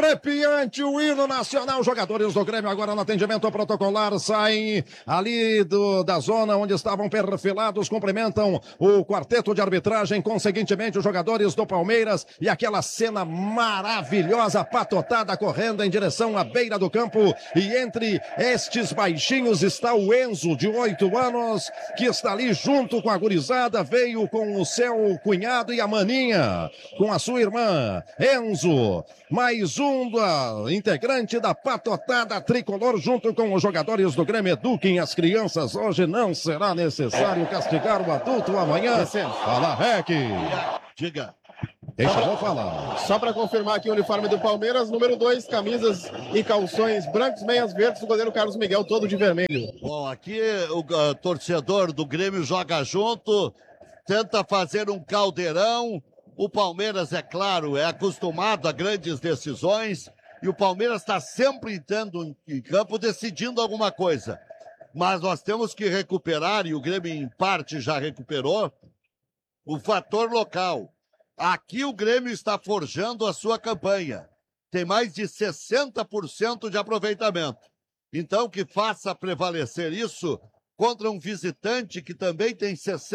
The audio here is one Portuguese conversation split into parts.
Arrepiante o hino nacional. Jogadores do Grêmio agora no atendimento protocolar saem ali da zona onde estavam perfilados, cumprimentam o quarteto de arbitragem, conseguintemente os jogadores do Palmeiras, e aquela cena maravilhosa, patotada correndo em direção à beira do campo, e entre estes baixinhos está o Enzo, de 8 anos, que está ali junto com a gurizada, veio com o seu cunhado e a maninha, com a sua irmã. Enzo, mais um integrante da patotada tricolor, junto com os jogadores do Grêmio. Eduquem as crianças, hoje não será necessário castigar o adulto amanhã. Fala, Rec. Diga. Deixa eu falar. Só para confirmar aqui o uniforme do Palmeiras, número 2, camisas e calções brancos, meias verdes, o goleiro Carlos Miguel, todo de vermelho. Bom, aqui o torcedor do Grêmio joga junto, tenta fazer um caldeirão. O Palmeiras, é claro, é acostumado a grandes decisões e o Palmeiras está sempre entrando em campo decidindo alguma coisa. Mas nós temos que recuperar, e o Grêmio em parte já recuperou, o fator local. Aqui o Grêmio está forjando a sua campanha. Tem mais de 60% de aproveitamento. Então que faça prevalecer isso contra um visitante que também tem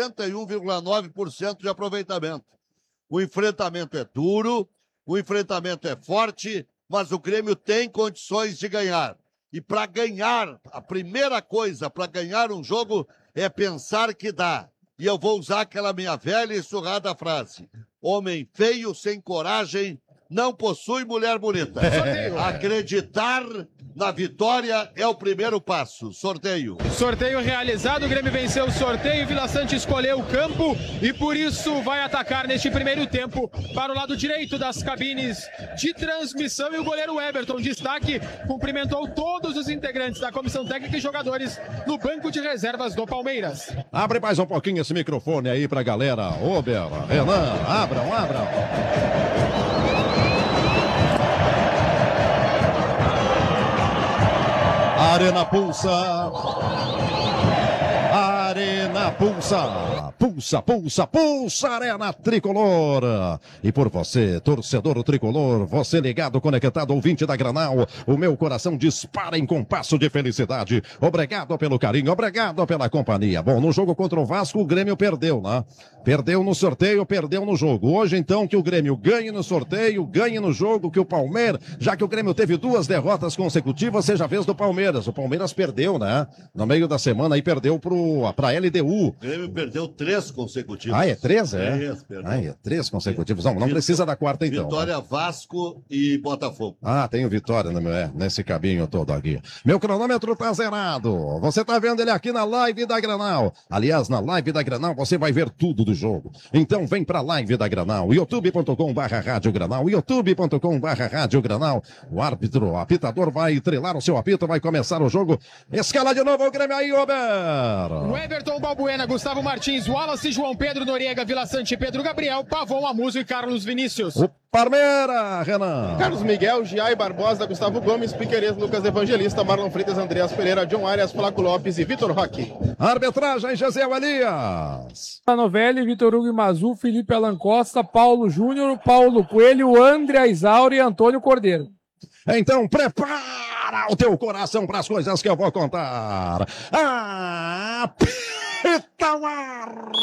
61,9% de aproveitamento. O enfrentamento é duro, o enfrentamento é forte, mas o Grêmio tem condições de ganhar. E para ganhar, a primeira coisa para ganhar um jogo é pensar que dá. E eu vou usar aquela minha velha e surrada frase: homem feio sem coragem não possui mulher bonita. Acreditar na vitória é o primeiro passo. Sorteio. Sorteio realizado, o Grêmio venceu o sorteio, Vila Sante escolheu o campo e por isso vai atacar neste primeiro tempo para o lado direito das cabines de transmissão, e o goleiro Everton, destaque, cumprimentou todos os integrantes da comissão técnica e jogadores no banco de reservas do Palmeiras. Abre mais um pouquinho esse microfone aí pra galera. Ober, Renan, abram. Arena pulsa. Arena pulsa. Pulsa, Arena Tricolor. E por você, torcedor tricolor, você ligado, conectado, ouvinte da Granal, o meu coração dispara em compasso de felicidade. Obrigado pelo carinho, obrigado pela companhia. Bom, no jogo contra o Vasco, o Grêmio perdeu, né? Perdeu no sorteio, perdeu no jogo. Hoje, então, que o Grêmio ganhe no sorteio, ganhe no jogo, que o Palmeiras, já que o Grêmio teve 2 derrotas consecutivas, seja a vez do Palmeiras. O Palmeiras perdeu, né? No meio da semana, aí perdeu pra LDU. O Grêmio perdeu 3 consecutivos. Ah, é 3, é? 3, perdão. Ah, é 3 consecutivos. Não precisa da quarta, então. Vitória, né? Vasco e Botafogo. Ah, tem o Vitória, nesse caminho todo aqui. Meu cronômetro tá zerado. Você tá vendo ele aqui na live da Granal. Aliás, na live da Granal você vai ver tudo do jogo. Então vem pra live da Granal. youtube.com/Rádio Granal. youtube.com/Rádio Granal. O árbitro, o apitador vai trelar o seu apito, vai começar o jogo. Escala de novo o Grêmio aí, Ober. O Everton, Balbuena, Gustavo Martins, Wallace, João Pedro, Noriega, Vila Sante, Pedro Gabriel, Pavon, Amuso e Carlos Vinícius. O Palmeiras, Renan. Carlos Miguel, Giai Barbosa, Gustavo Gomes, Piquerez, Lucas Evangelista, Marlon Freitas, Andreas Pereira, John Arias, Flaco Lopes e Vitor Roque. Arbitragem, Gisele Elias. Novelli, Vitor Hugo Mazu, Felipe Alan Costa, Paulo Júnior, Paulo Coelho, André Isauri e Antônio Cordeiro. Então prepara o teu coração para as coisas que eu vou contar. Apita o ar!